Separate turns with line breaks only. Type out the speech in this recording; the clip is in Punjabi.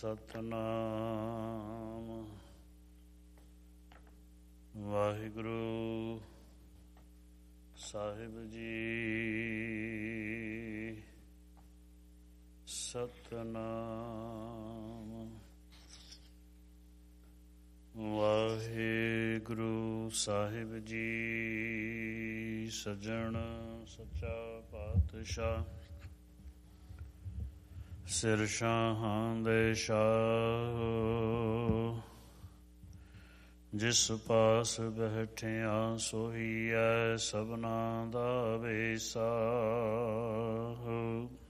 ਸਤਿਨਾਮ। ਵਾਹਿਗੁਰੂ ਸਾਹਿਬ ਜੀ। ਸਤਿਨਾਮ। ਵਾਹਿਗੁਰੂ ਸਾਹਿਬ ਜੀ। ਸੱਜਣ ਸੱਚਾ ਪਾਤਸ਼ਾਹ, ਸਿਰ ਸ਼ਾਹਾਂ ਦੇ ਸ਼ਾਹ, ਜਿਸ ਪਾਸ ਬੈਠਿਆ ਸੋਹੀਐ ਸਭਨਾ ਦਾ ਵੇਸਾਹ।